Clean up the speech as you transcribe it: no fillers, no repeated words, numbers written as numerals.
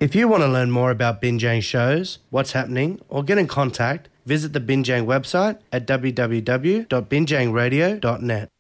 If you want to learn more about Binjang shows, what's happening, or get in contact, visit the Binjang website at www.binjangradio.net.